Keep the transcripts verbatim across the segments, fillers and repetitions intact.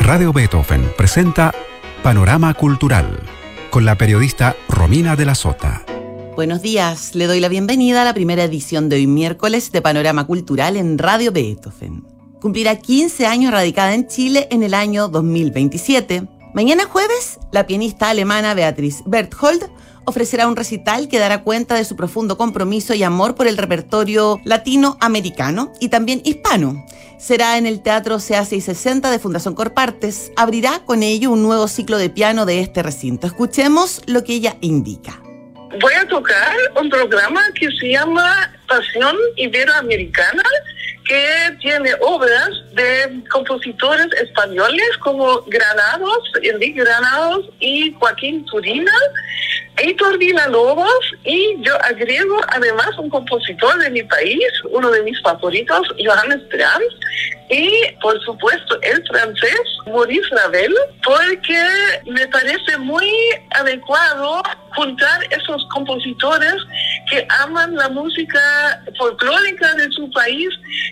Radio Beethoven presenta Panorama Cultural con la periodista Romina de la Sota. Buenos días, le doy la bienvenida a la primera edición de hoy miércoles de Panorama Cultural en Radio Beethoven. Cumplirá quince años radicada en Chile en el año dos mil veintisiete. Mañana jueves, la pianista alemana Beatrice Berthold ofrecerá un recital que dará cuenta de su profundo compromiso y amor por el repertorio latinoamericano y también hispano. Será en el Teatro C A seiscientos sesenta de Fundación Corpartes. Abrirá con ello un nuevo ciclo de piano de este recinto. Escuchemos lo que ella indica. Voy a tocar un programa que se llama Pasión Iberoamericana, que tiene obras de compositores españoles como Granados, Enrique Granados y Joaquín Turina, Heitor Villa-Lobos, y yo agrego además un compositor de mi país, uno de mis favoritos, Johannes Brahms, y por supuesto el francés Maurice Ravel, porque me parece muy adecuado juntar esos compositores que aman la música folclórica de su país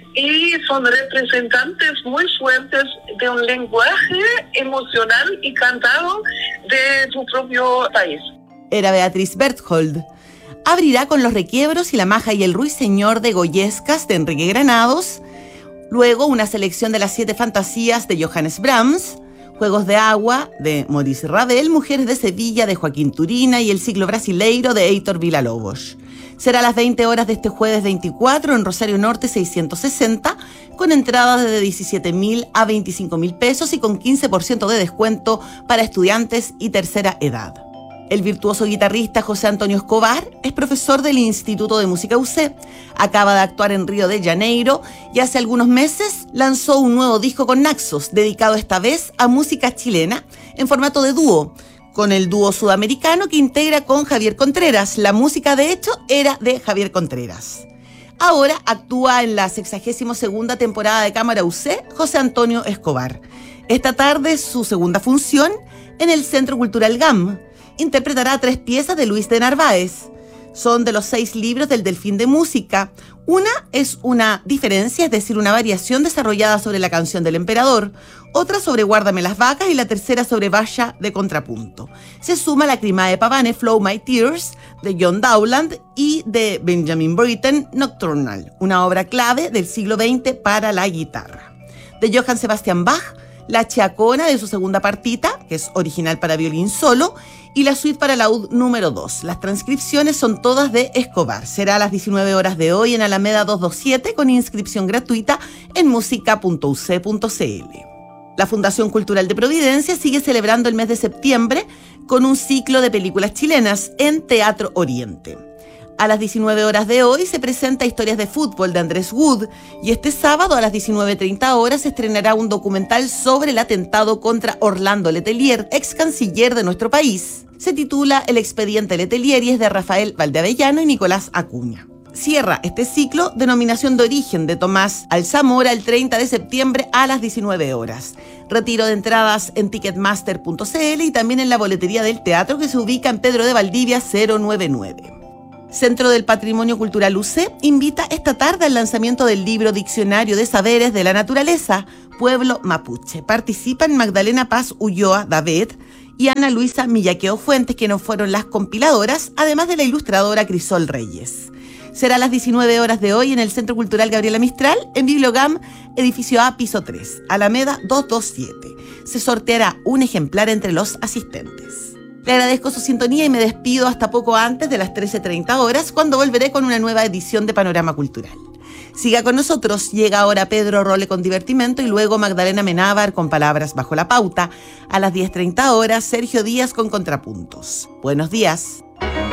y son representantes muy fuertes de un lenguaje emocional y cantado de su propio país. Era Beatrice Berthold. Abrirá con Los Requiebros y la Maja y el Ruiseñor de Goyescas de Enrique Granados, luego una selección de las siete fantasías de Johannes Brahms, Juegos de Agua de Maurice Ravel, Mujeres de Sevilla de Joaquín Turina y El Siglo Brasileiro de Heitor Villa-Lobos. Será a las veinte horas de este jueves veinticuatro en Rosario Norte seiscientos sesenta, con entradas de diecisiete mil a veinticinco mil pesos y con quince por ciento de descuento para estudiantes y tercera edad. El virtuoso guitarrista José Antonio Escobar es profesor del Instituto de Música U C. Acaba de actuar en Río de Janeiro y hace algunos meses lanzó un nuevo disco con Naxos, dedicado esta vez a música chilena en formato de dúo, con el dúo sudamericano que integra con Javier Contreras. La música, de hecho, era de Javier Contreras. Ahora actúa en la sexagésima segunda temporada de Cámara U C José Antonio Escobar. Esta tarde su segunda función en el Centro Cultural G A M. Interpretará tres piezas de Luis de Narváez. Son de los seis libros del Delfín de Música. Una es una diferencia, es decir, una variación desarrollada sobre la canción del emperador, otra sobre Guárdame las vacas y la tercera sobre Valla de contrapunto. Se suma Lacrimae Pavane, Flow My Tears, de John Dowland, y de Benjamin Britten, Nocturnal, una obra clave del siglo veinte para la guitarra. De Johann Sebastian Bach, La Chacona de su segunda partita, que es original para violín solo, y la suite para laúd número dos. Las transcripciones son todas de Escobar. Será a las diecinueve horas de hoy en Alameda doscientos veintisiete con inscripción gratuita en música punto u ce punto ce ele. La Fundación Cultural de Providencia sigue celebrando el mes de septiembre con un ciclo de películas chilenas en Teatro Oriente. A las diecinueve horas de hoy se presenta Historias de Fútbol de Andrés Wood y este sábado a las diecinueve treinta horas se estrenará un documental sobre el atentado contra Orlando Letelier, ex canciller de nuestro país. Se titula El expediente Letelier y es de Rafael Valdeavellano y Nicolás Acuña. Cierra este ciclo Denominación de Origen de Tomás Alzamora el treinta de septiembre a las diecinueve horas. Retiro de entradas en ticketmaster punto ce ele y también en la boletería del teatro que se ubica en Pedro de Valdivia cero noventa y nueve. Centro del Patrimonio Cultural U C invita esta tarde al lanzamiento del libro Diccionario de Saberes de la Naturaleza, Pueblo Mapuche. Participan Magdalena Paz Ulloa Davet y Ana Luisa Millaqueo Fuentes, quienes fueron las compiladoras, además de la ilustradora Crisol Reyes. Será a las diecinueve horas de hoy en el Centro Cultural Gabriela Mistral, en Bibliogam, edificio A, piso tres, Alameda doscientos veintisiete. Se sorteará un ejemplar entre los asistentes. Le agradezco su sintonía y me despido hasta poco antes de las trece treinta horas, cuando volveré con una nueva edición de Panorama Cultural. Siga con nosotros, llega ahora Pedro Role con Divertimento y luego Magdalena Menábar con Palabras Bajo la Pauta. A las diez treinta horas, Sergio Díaz con Contrapuntos. Buenos días.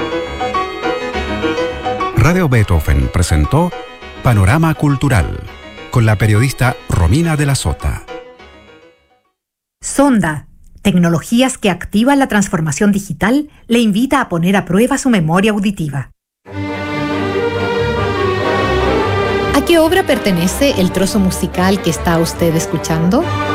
Radio Beethoven presentó Panorama Cultural con la periodista Romina de la Sota. Sonda, tecnologías que activan la transformación digital, le invita a poner a prueba su memoria auditiva. ¿A qué obra pertenece el trozo musical que está usted escuchando?